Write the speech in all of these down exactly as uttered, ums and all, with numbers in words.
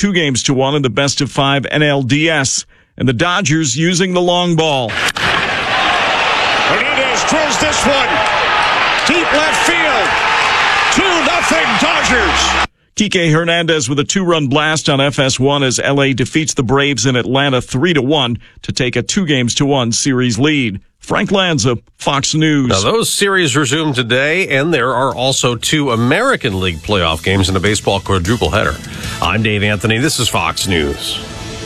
two games to one in the best of five N L D S. And the Dodgers using the long ball. Hernandez drills this one. Deep left field. two nothing Dodgers. Kike Hernandez with a two-run blast on F S one as L A defeats the Braves in Atlanta three to one to take a two games to one series lead. Frank Lanza, Fox News. Now, those series resume today, and there are also two American League playoff games in a baseball quadruple header. I'm Dave Anthony. This is Fox News.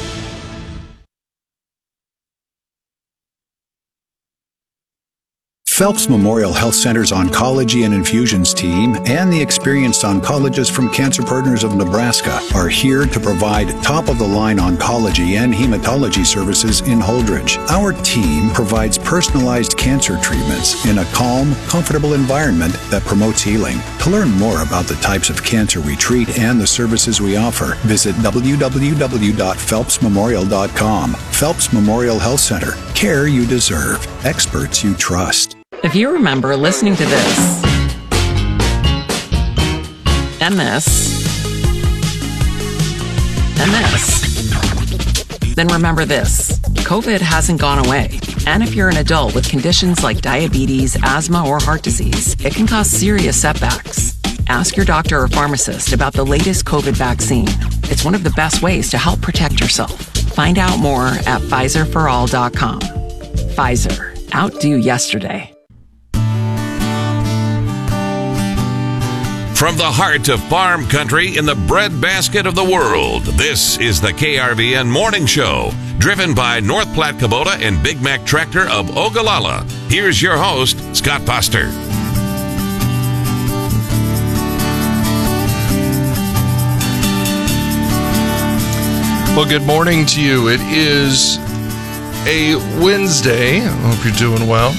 Phelps Memorial Health Center's Oncology and Infusions team and the experienced oncologists from Cancer Partners of Nebraska are here to provide top-of-the-line oncology and hematology services in Holdridge. Our team provides personalized cancer treatments in a calm, comfortable environment that promotes healing. To learn more about the types of cancer we treat and the services we offer, visit w w w dot phelps memorial dot com. Phelps Memorial Health Center. Care you deserve. Experts you trust. If you remember listening to this, and this, and this, then remember this. COVID hasn't gone away. And if you're an adult with conditions like diabetes, asthma, or heart disease, it can cause serious setbacks. Ask your doctor or pharmacist about the latest COVID vaccine. It's one of the best ways to help protect yourself. Find out more at Pfizer for all dot com. Pfizer. Outdo yesterday. From the heart of farm country in the breadbasket of the world, this is the K R V N Morning Show, driven by North Platte Kubota and Big Mac Tractor of Ogallala. Here's your host, Scott Foster. Well, good morning to you. It is a Wednesday. I hope you're doing well.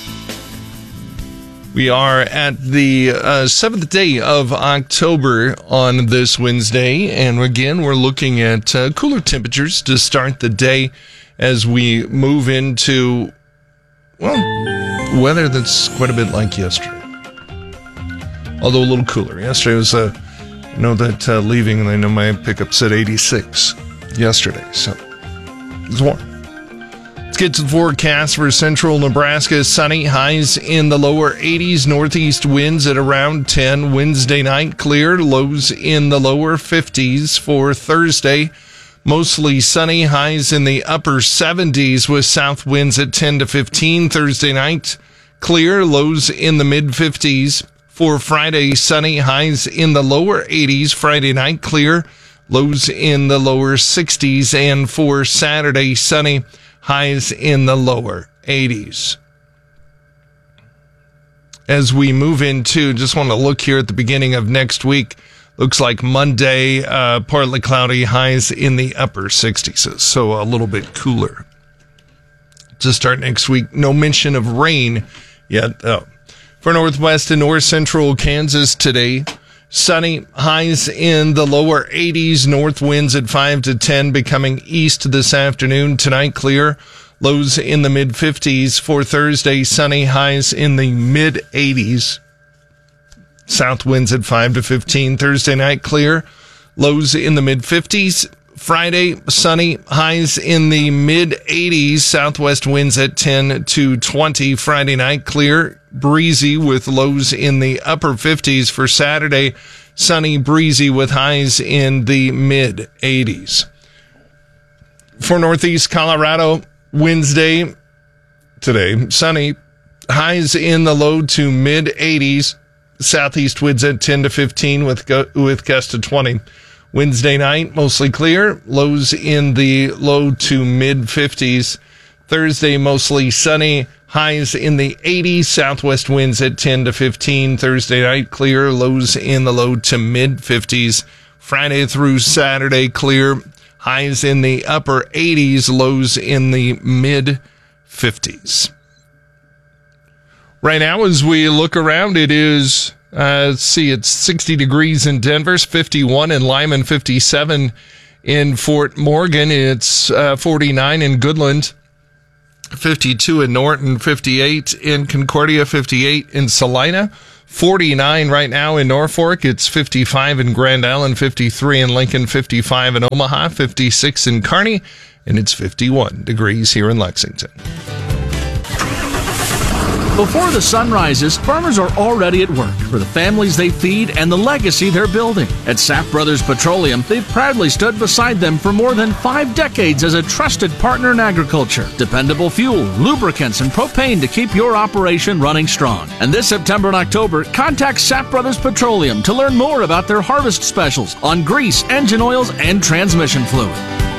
We are at the uh, seventh day of October on this Wednesday, and again, we're looking at uh, cooler temperatures to start the day as we move into, well, weather that's quite a bit like yesterday. Although a little cooler. Yesterday was, uh, I know that uh, leaving, and I know my pickup said eighty-six yesterday, so it's warm. Let's get to the forecast for central Nebraska. Sunny, highs in the lower eighties, northeast winds at around ten. Wednesday night, clear, lows in the lower fifties. For Thursday, mostly sunny, highs in the upper seventies with south winds at ten to fifteen. Thursday night, clear, lows in the mid fifties. For Friday, sunny, highs in the lower eighties. Friday night, clear, lows in the lower sixties. And for Saturday, sunny, highs in the lower eighties. As we move into, just want to look here at the beginning of next week. Looks like Monday, uh, partly cloudy, highs in the upper sixties. So a little bit cooler to start next week. No mention of rain yet, though. For northwest and north central Kansas today, sunny, highs in the lower eighties, north winds at five to ten, becoming east this afternoon. Tonight, clear, lows in the mid fifties. For Thursday, sunny, highs in the mid eighties. South winds at five to fifteen. Thursday night, clear, lows in the mid fifties. Friday, sunny, highs in the mid eighties. Southwest winds at ten to twenty. Friday night, clear, breezy with lows in the upper fifties. For Saturday, sunny, breezy with highs in the mid eighties. For northeast Colorado, Wednesday, today, sunny, highs in the low to mid eighties. Southeast winds at ten to fifteen with, gu- with gusts to twenty. Wednesday night, mostly clear, lows in the low to mid fifties. Thursday, mostly sunny, highs in the eighties, southwest winds at ten to fifteen. Thursday night, clear, lows in the low to mid fifties. Friday through Saturday, clear, highs in the upper eighties, lows in the mid fifties. Right now, as we look around, it is, uh, let's see, it's sixty degrees in Denver, fifty-one in Lyman, fifty-seven in Fort Morgan. It's uh, forty-nine in Goodland, fifty-two in Norton, fifty-eight in Concordia, fifty-eight in Salina, forty-nine right now in Norfolk. It's fifty-five in Grand Island, fifty-three in Lincoln, fifty-five in Omaha, fifty-six in Kearney, and it's fifty-one degrees here in Lexington. Before the sun rises, farmers are already at work for the families they feed and the legacy they're building. At Sapp Brothers Petroleum, they've proudly stood beside them for more than five decades as a trusted partner in agriculture. Dependable fuel, lubricants, and propane to keep your operation running strong. And this September and October, contact Sapp Brothers Petroleum to learn more about their harvest specials on grease, engine oils, and transmission fluid.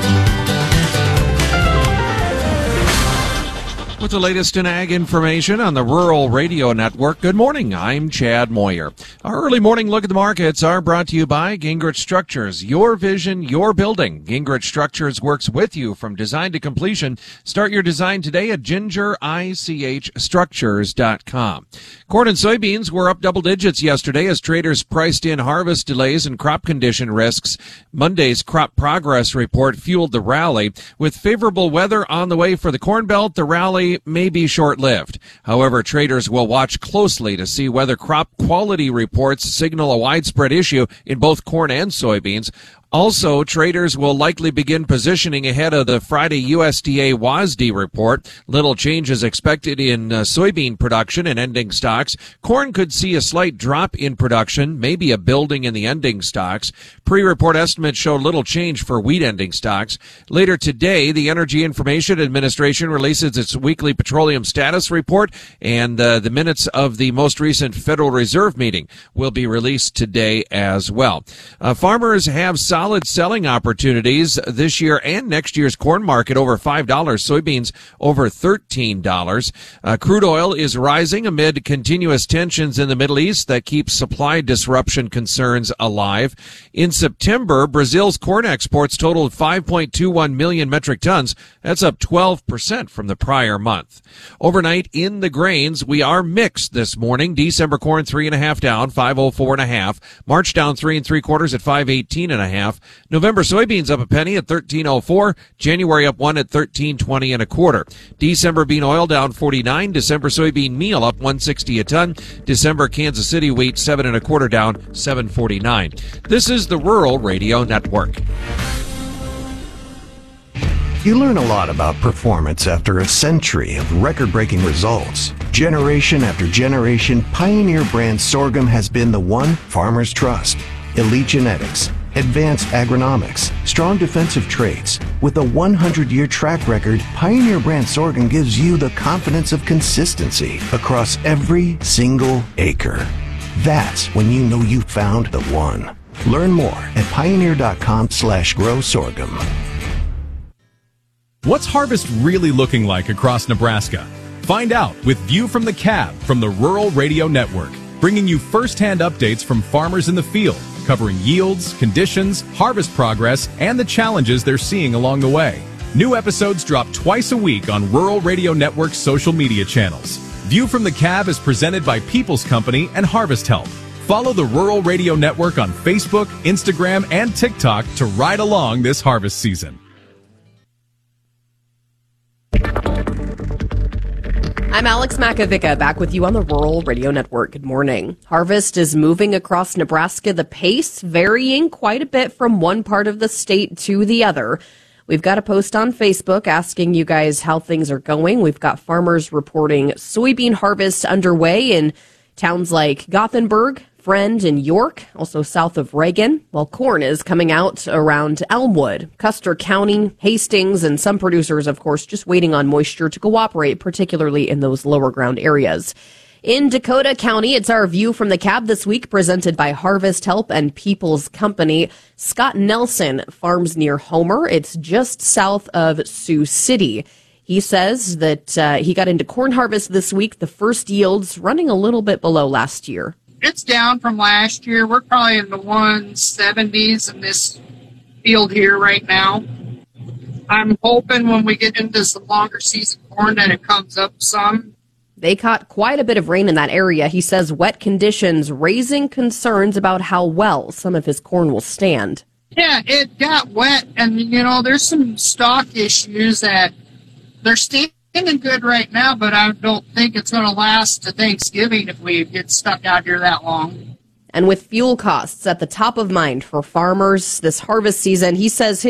With the latest in ag information on the Rural Radio Network, good morning. I'm Chad Moyer. Our early morning look at the markets are brought to you by Gingrich Structures. Your vision, your building. Gingrich Structures works with you from design to completion. Start your design today at ginger ich structures dot com. Corn and soybeans were up double digits yesterday as traders priced in harvest delays and crop condition risks. Monday's crop progress report fueled the rally. With favorable weather on the way for the Corn Belt, the rally may be short-lived. However, traders will watch closely to see whether crop quality reports signal a widespread issue in both corn and soybeans. Also, traders will likely begin positioning ahead of the Friday U S D A W A S D report. Little change is expected in uh, soybean production and ending stocks. Corn could see a slight drop in production, maybe a building in the ending stocks. Pre-report estimates show little change for wheat ending stocks. Later today, the Energy Information Administration releases its weekly petroleum status report, and uh, the minutes of the most recent Federal Reserve meeting will be released today as well. Uh, farmers have solid Solid selling opportunities this year and next year's corn market over five dollars, soybeans over thirteen dollars. Uh, crude oil is rising amid continuous tensions in the Middle East that keep supply disruption concerns alive. In September, Brazil's corn exports totaled five point two one million metric tons. That's up twelve percent from the prior month. Overnight in the grains, we are mixed this morning. December corn three and a half down, five oh four and a half. March down three and three quarters at five eighteen and a half. November soybeans up a penny at thirteen oh four. January up one at thirteen twenty and a quarter. December bean oil down forty-nine. December soybean meal up one sixty a ton. December Kansas City wheat seven and a quarter down seven forty-nine. This is the Rural Radio Network. You learn a lot about performance after a century of record-breaking results. Generation after generation, Pioneer brand sorghum has been the one farmers trust. Elite genetics, advanced agronomics, strong defensive traits. With a one hundred year track record, Pioneer brand sorghum gives you the confidence of consistency across every single acre. That's when you know you found the one. Learn more at pioneer.com slash grow sorghum. What's harvest really looking like across Nebraska? Find out with View from the Cab from the Rural Radio Network, bringing you first-hand updates from farmers in the field, covering yields, conditions, harvest progress, and the challenges they're seeing along the way. New episodes drop twice a week on Rural Radio Network's social media channels. View from the Cab is presented by People's Company and Harvest Help. Follow the Rural Radio Network on Facebook, Instagram, and TikTok to ride along this harvest season. I'm Alex Makovica, back with you on the Rural Radio Network. Good morning. Harvest is moving across Nebraska, the pace varying quite a bit from one part of the state to the other. We've got a post on Facebook asking you guys how things are going. We've got farmers reporting soybean harvest underway in towns like Gothenburg, Friend, and York, also south of Reagan, while corn is coming out around Elmwood, Custer County, Hastings, and some producers, of course, just waiting on moisture to cooperate, particularly in those lower ground areas. In Dakota County, it's our View from the Cab this week, presented by Harvest Help and People's Company. Scott Nelson farms near Homer. It's just south of Sioux City. He says that uh, he got into corn harvest this week, the first yields running a little bit below last year. It's down from last year. We're probably in the one seventies in this field here right now. I'm hoping when we get into some longer season corn that it comes up some. They caught quite a bit of rain in that area. He says wet conditions raising concerns about how well some of his corn will stand. Yeah, it got wet, and, you know, there's some stock issues that they're standing feeling good right now, but I don't think it's going to last to Thanksgiving if we get stuck out here that long. And with fuel costs at the top of mind for farmers this harvest season, he says his